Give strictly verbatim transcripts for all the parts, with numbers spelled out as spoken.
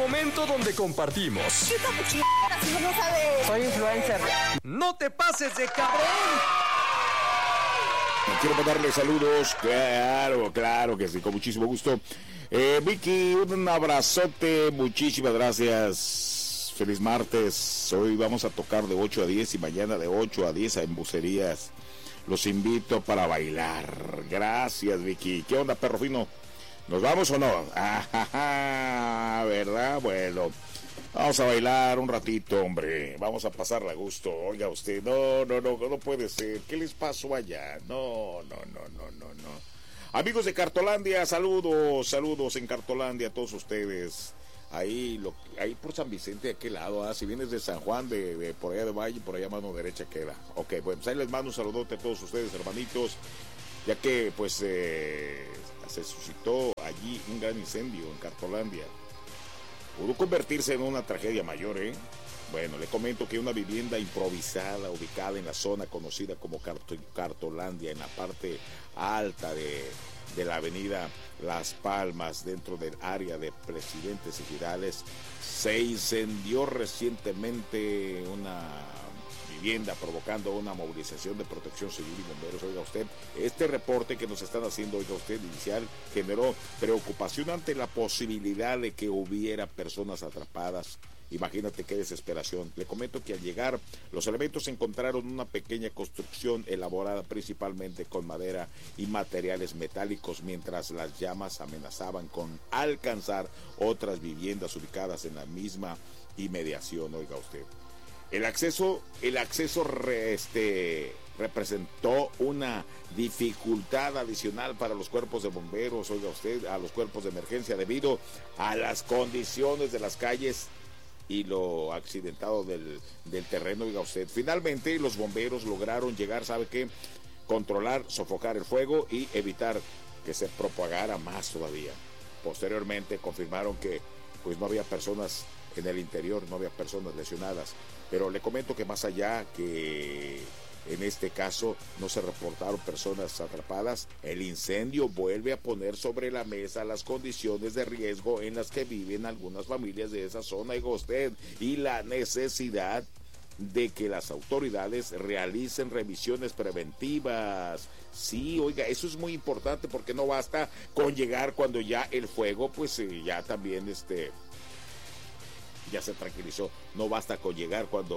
momento donde compartimos. ¿Qué capuchino? No sabe. Soy influencer. ¡No te pases de cabrón! Quiero mandarle saludos, claro, claro que sí, con muchísimo gusto. Eh, Vicky, un abrazote, muchísimas gracias. Feliz martes. Hoy vamos a tocar de ocho a diez y mañana de ocho a diez en Bucerías. Los invito para bailar. Gracias, Vicky. ¿Qué onda, perro fino? ¿Nos vamos o no? Ah, ¿verdad? Bueno, vamos a bailar un ratito, hombre. Vamos a pasarla a gusto. Oiga usted, no, no, no, no puede ser. ¿Qué les pasó allá? No, no, no, no, no, no. Amigos de Cartolandia, saludos, saludos en Cartolandia a todos ustedes. Ahí, lo, ahí por San Vicente, de aquel lado, ¿ah? Si vienes de San Juan, de, de por allá de Valle, por allá a mano derecha queda. Ok, bueno, pues ahí les mando un saludote a todos ustedes, hermanitos, ya que, pues, eh, se suscitó allí un gran incendio en Cartolandia. Pudo convertirse en una tragedia mayor, ¿eh? Bueno, le comento que una vivienda improvisada ubicada en la zona conocida como Cart- Cartolandia, en la parte alta de, de la avenida Las Palmas, dentro del área de Presidentes y Girales, se incendió recientemente una vivienda, provocando una movilización de Protección Civil y bomberos. Oiga usted, este reporte que nos están haciendo, oiga usted, inicial, generó preocupación ante la posibilidad de que hubiera personas atrapadas. Imagínate qué desesperación. Le comento que al llegar, los elementos encontraron una pequeña construcción elaborada principalmente con madera y materiales metálicos, mientras las llamas amenazaban con alcanzar otras viviendas ubicadas en la misma inmediación. Oiga usted, el acceso, el acceso re, este, representó una dificultad adicional para los cuerpos de bomberos, oiga usted, a los cuerpos de emergencia, debido a las condiciones de las calles y lo accidentado del, del terreno, oiga usted. Finalmente los bomberos lograron llegar, ¿sabe qué? Controlar, sofocar el fuego y evitar que se propagara más todavía. Posteriormente confirmaron que pues no había personas en el interior, no había personas lesionadas, pero le comento que más allá que en este caso no se reportaron personas atrapadas, el incendio vuelve a poner sobre la mesa las condiciones de riesgo en las que viven algunas familias de esa zona, oiga usted, y la necesidad de que las autoridades realicen revisiones preventivas. Sí, oiga, eso es muy importante, porque no basta con llegar cuando ya el fuego, pues eh, ya también este ya se tranquilizó. No basta con llegar cuando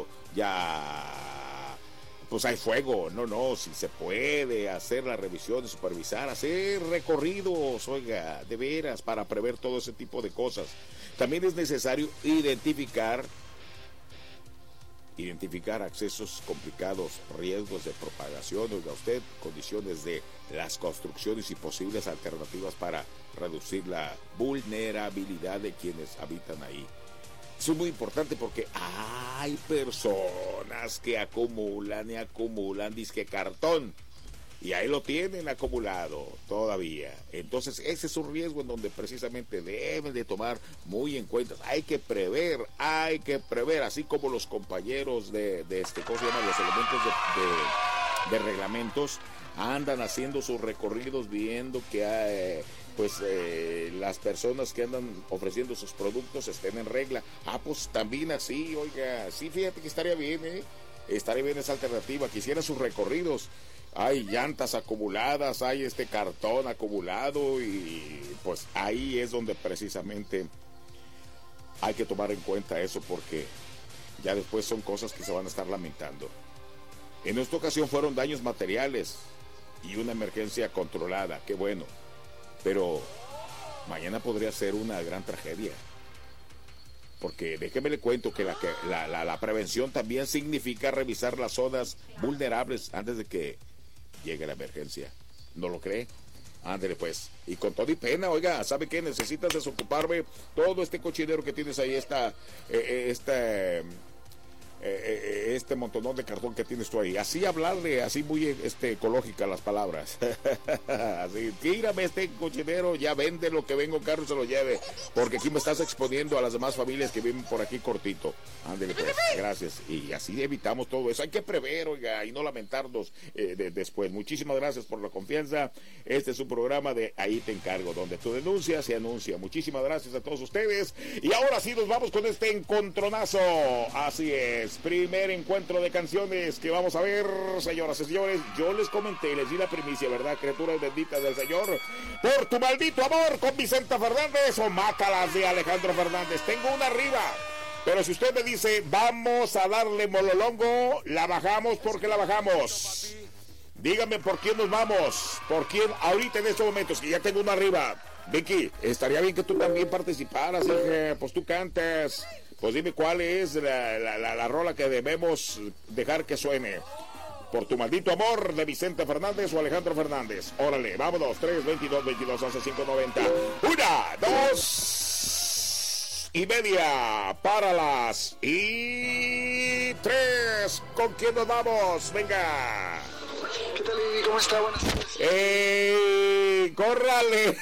ya pues hay fuego. No, no, si se puede hacer la revisión, supervisar, hacer recorridos, oiga, de veras, para prever todo ese tipo de cosas. También es necesario identificar identificar accesos complicados, riesgos de propagación, oiga usted, condiciones de las construcciones y posibles alternativas para reducir la vulnerabilidad de quienes habitan ahí. Eso es muy importante, porque hay personas que acumulan y acumulan disque cartón, y ahí lo tienen acumulado todavía. Entonces ese es un riesgo en donde precisamente deben de tomar muy en cuenta. Hay que prever, hay que prever, así como los compañeros de, de este, ¿cómo se llama? Los elementos de, de, de reglamentos andan haciendo sus recorridos, viendo que hay, pues eh, las personas que andan ofreciendo sus productos estén en regla. Ah, pues también así, oiga, sí, fíjate que estaría bien, ¿eh? Estaría bien esa alternativa, que hicieran sus recorridos. Hay llantas acumuladas, hay este cartón acumulado, y pues ahí es donde precisamente hay que tomar en cuenta eso, porque ya después son cosas que se van a estar lamentando. En esta ocasión fueron daños materiales y una emergencia controlada, qué bueno, pero mañana podría ser una gran tragedia, porque déjeme le cuento que, la, que la, la, la prevención también significa revisar las zonas vulnerables antes de que llegue la emergencia. ¿No lo cree? Ándale pues, y con todo y pena, oiga, ¿sabe qué? Necesitas desocuparme todo este cochinero que tienes ahí, esta, eh, esta eh, este montonón de cartón que tienes tú ahí. Así hablarle, así muy este, ecológica las palabras. Así, tírame este cochinero, ya vende lo que vengo, carro se lo lleve, porque aquí me estás exponiendo a las demás familias que viven por aquí cortito. Ándale pues, gracias. Y así evitamos todo eso. Hay que prever, oiga, y no lamentarnos eh, de, después. Muchísimas gracias por la confianza. Este es un programa de Ahí Te Encargo, donde tu denuncia se anuncia. Muchísimas gracias a todos ustedes. Y ahora sí nos vamos con este encontronazo. Así es, primer encuentro de canciones que vamos a ver, señoras y señores. Yo les comenté, les di la primicia, ¿verdad? Criaturas benditas del Señor. Por tu maldito amor, con Vicenta Fernández o Mátalas de Alejandro Fernández. Tengo una arriba. Pero si usted me dice, vamos a darle mololongo, la bajamos porque la bajamos. Dígame por quién nos vamos. Por quién ahorita en estos momentos, que ya tengo una arriba. Vicky, estaría bien que tú también participaras, hija. Pues tú cantas. Pues dime cuál es la, la, la, la rola que debemos dejar que suene. Por tu maldito amor, de Vicente Fernández o Alejandro Fernández. Órale, vámonos. tres, veintidós, veintidós, once, cinco, noventa. Una, dos y media para las y tres. ¿Con quién nos vamos? Venga. ¿Qué tal, Lili? ¿Cómo está? Buenas tardes. ¡Eh! ¡Córrale!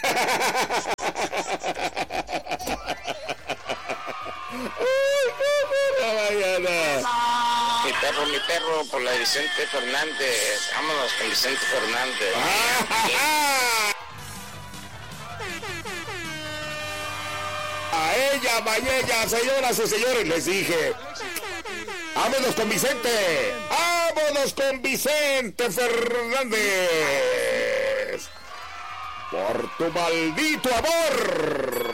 Mi perro, mi perro, por la de Vicente Fernández. Vámonos con Vicente Fernández. A ella, vaya, señoras y señores, les dije. ¡Vámonos con Vicente! ¡Vámonos con Vicente Fernández! Por tu maldito amor.